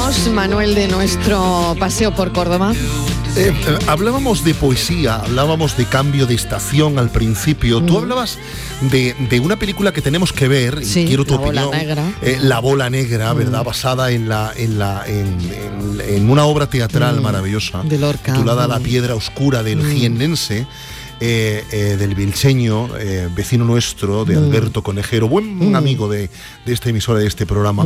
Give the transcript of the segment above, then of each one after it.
decíamos, Manuel, de nuestro paseo por Córdoba? Hablábamos de poesía, hablábamos de cambio de estación al principio. Tú hablabas de una película que tenemos que ver, y sí, quiero tu opinión. opinión. Negra. La bola negra, ¿verdad? Basada en una obra teatral maravillosa, de Lorca, titulada La piedra oscura del jiennense. Del bilseño, vecino nuestro, de Alberto Conejero, buen amigo de esta emisora, de este programa.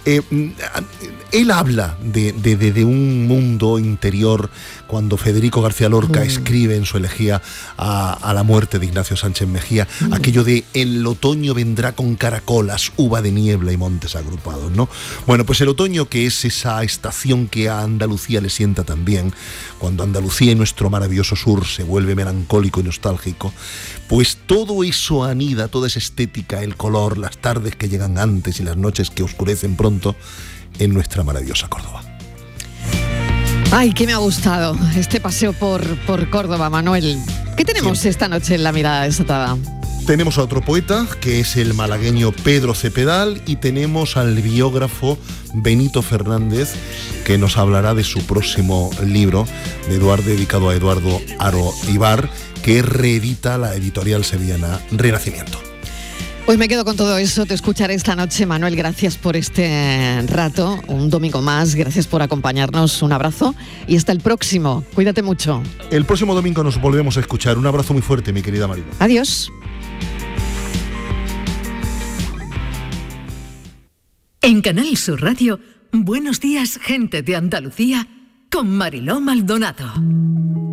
Él habla de un mundo interior cuando Federico García Lorca escribe en su elegía a la muerte de Ignacio Sánchez Mejía, aquello de el otoño vendrá con caracolas, uva de niebla y montes agrupados, ¿no? Bueno, pues el otoño, que es esa estación que a Andalucía le sienta tan bien, cuando Andalucía y nuestro maravilloso sur se vuelve melancólico y nostálgico, pues todo eso anida, toda esa estética, el color, las tardes que llegan antes y las noches que oscurecen pronto en nuestra maravillosa Córdoba. Ay, que me ha gustado este paseo por Córdoba, Manuel. ¿Qué tenemos esta noche en La Mirada Desatada? Tenemos a otro poeta, que es el malagueño Pedro Cepedal, y tenemos al biógrafo Benito Fernández, que nos hablará de su próximo libro, dedicado a Eduardo Haro Ibar, que reedita la editorial sevillana Renacimiento. Pues me quedo con todo eso, te escucharé esta noche, Manuel, gracias por este rato, un domingo más, gracias por acompañarnos, un abrazo y hasta el próximo, cuídate mucho. El próximo domingo nos volvemos a escuchar, un abrazo muy fuerte, mi querida Marilo. Adiós. En Canal Sur Radio, Buenos días, gente de Andalucía, con Mariló Maldonado.